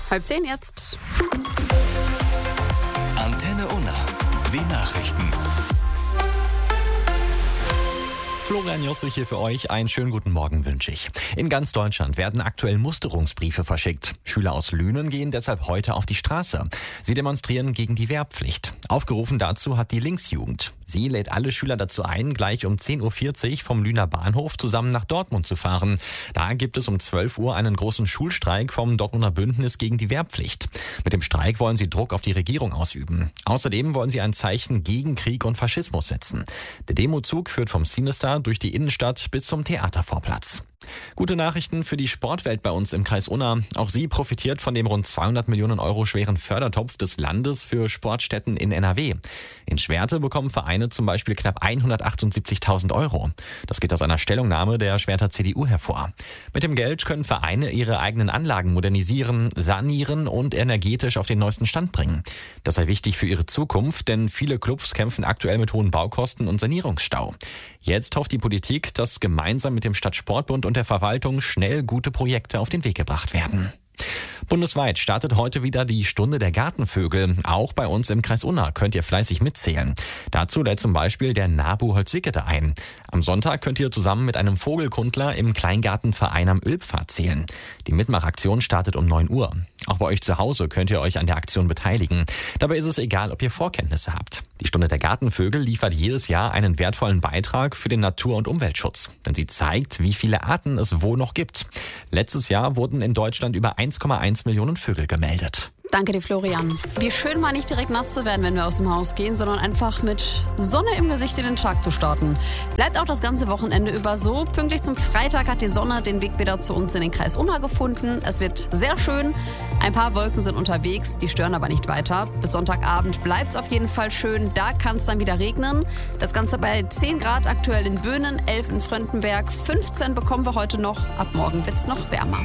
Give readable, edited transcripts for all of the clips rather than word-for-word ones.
9:30 jetzt. Antenne Unna. Die Nachrichten. Florian Jossich hier für euch. Einen schönen guten Morgen wünsche ich. In ganz Deutschland werden aktuell Musterungsbriefe verschickt. Schüler aus Lünen gehen deshalb heute auf die Straße. Sie demonstrieren gegen die Wehrpflicht. Aufgerufen dazu hat die Linksjugend. Sie lädt alle Schüler dazu ein, gleich um 10:40 Uhr vom Lüner Bahnhof zusammen nach Dortmund zu fahren. Da gibt es um 12 Uhr einen großen Schulstreik vom Dortmunder Bündnis gegen die Wehrpflicht. Mit dem Streik wollen sie Druck auf die Regierung ausüben. Außerdem wollen sie ein Zeichen gegen Krieg und Faschismus setzen. Der Demozug führt vom Sinister durch die Innenstadt bis zum Theatervorplatz. Gute Nachrichten für die Sportwelt bei uns im Kreis Unna. Auch sie profitiert von dem rund 200 Millionen Euro schweren Fördertopf des Landes für Sportstätten in NRW. In Schwerte bekommen Vereine zum Beispiel knapp 178.000 Euro. Das geht aus einer Stellungnahme der Schwerter CDU hervor. Mit dem Geld können Vereine ihre eigenen Anlagen modernisieren, sanieren und energetisch auf den neuesten Stand bringen. Das sei wichtig für ihre Zukunft, denn viele Clubs kämpfen aktuell mit hohen Baukosten und Sanierungsstau. Jetzt hofft die Politik, dass gemeinsam mit dem Stadtsportbund und der Verwaltung schnell gute Projekte auf den Weg gebracht werden. Bundesweit startet heute wieder die Stunde der Gartenvögel. Auch bei uns im Kreis Unna könnt ihr fleißig mitzählen. Dazu lädt zum Beispiel der NABU Holzwickede ein. Am Sonntag könnt ihr zusammen mit einem Vogelkundler im Kleingartenverein am Ölpfad zählen. Die Mitmachaktion startet um 9 Uhr. Auch bei euch zu Hause könnt ihr euch an der Aktion beteiligen. Dabei ist es egal, ob ihr Vorkenntnisse habt. Die Stunde der Gartenvögel liefert jedes Jahr einen wertvollen Beitrag für den Natur- und Umweltschutz. Denn sie zeigt, wie viele Arten es wo noch gibt. Letztes Jahr wurden in Deutschland über 1,1 Millionen Vögel gemeldet. Danke dir, Florian. Wie schön mal nicht direkt nass zu werden, wenn wir aus dem Haus gehen, sondern einfach mit Sonne im Gesicht in den Tag zu starten. Bleibt auch das ganze Wochenende über so. Pünktlich zum Freitag hat die Sonne den Weg wieder zu uns in den Kreis Unna gefunden. Es wird sehr schön. Ein paar Wolken sind unterwegs, die stören aber nicht weiter. Bis Sonntagabend bleibt es auf jeden Fall schön. Da kann es dann wieder regnen. Das Ganze bei 10 Grad aktuell in Böhnen, 11 in Fröndenberg, 15 bekommen wir heute noch. Ab morgen wird es noch wärmer.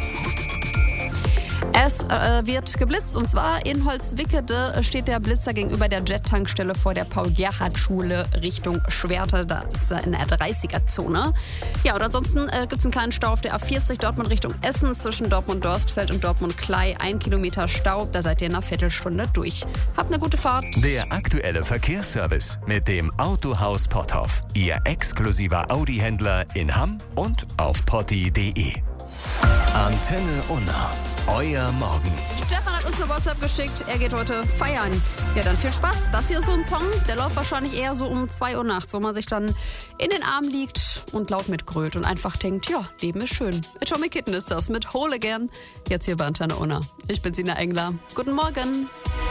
Es wird geblitzt und zwar in Holzwickede steht der Blitzer gegenüber der Jet-Tankstelle vor der Paul-Gerhardt-Schule Richtung Schwerte. Da ist er in der 30er-Zone. Ja, und ansonsten gibt es einen kleinen Stau auf der A40 Dortmund Richtung Essen zwischen Dortmund-Dorstfeld und Dortmund-Klei. 1 Kilometer Stau, da seid ihr in einer Viertelstunde durch. Habt eine gute Fahrt. Der aktuelle Verkehrsservice mit dem Autohaus Potthoff. Ihr exklusiver Audi-Händler in Hamm und auf potti.de. Antenne Unna. Euer Morgen. Stefan hat uns eine WhatsApp geschickt, er geht heute feiern. Ja, dann viel Spaß. Das hier ist so ein Song, der läuft wahrscheinlich eher so um 2 Uhr nachts, wo man sich dann in den Arm liegt und laut mitgrölt und einfach denkt, ja, Leben ist schön. Atomic Kitten ist das mit Whole Again. Jetzt hier bei Antenne Unna. Ich bin Sina Engler. Guten Morgen.